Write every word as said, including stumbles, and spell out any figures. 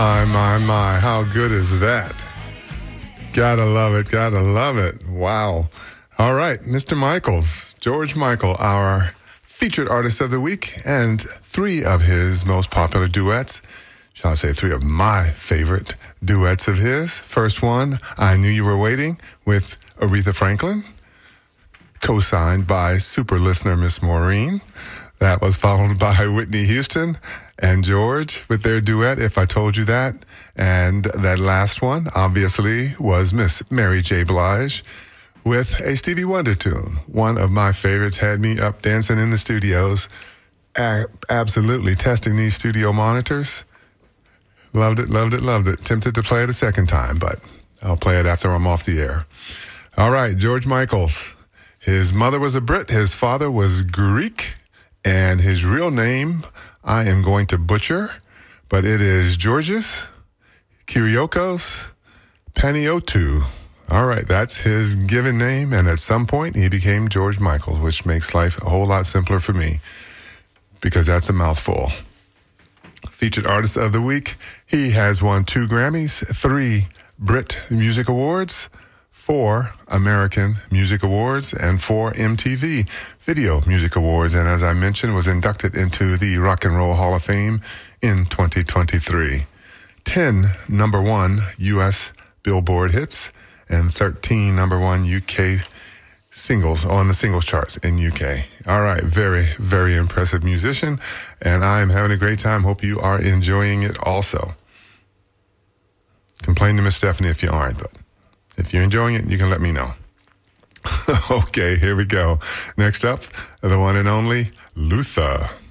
My, my, my, how good is that? Gotta love it, gotta love it. Wow. All right, Mister Michaels, George Michael, our featured artist of the week, and three of his most popular duets. Shall I say three of my favorite duets of his. First one, I Knew You Were Waiting, with Aretha Franklin, co-signed by super listener Miss Maureen. That was followed by Whitney Houston and George with their duet, If I Told You That. And that last one, obviously, was Miss Mary J. Blige with a Stevie Wonder tune. One of my favorites, had me up dancing in the studios, a- absolutely testing these studio monitors. Loved it, loved it, loved it. Tempted to play it a second time, but I'll play it after I'm off the air. All right, George Michaels. His mother was a Brit, his father was Greek, and his real name, I am going to butcher, but it is Georgios Kyriakos Paniotou. All right, that's his given name, and at some point he became George Michael, which makes life a whole lot simpler for me, because that's a mouthful. Featured Artist of the Week, he has won two Grammys, three Brit Music Awards, four American Music Awards, and four M T V Video Music Awards, and as I mentioned, was inducted into the Rock and Roll Hall of Fame in twenty twenty-three. ten number one U S Billboard hits, and thirteen number one U K singles on the singles charts in U K. All right, very, very impressive musician, and I'm having a great time. Hope you are enjoying it also. Complain to Miss Stephanie if you aren't, but if you're enjoying it, you can let me know. Okay, here we go. Next up, the one and only Luther.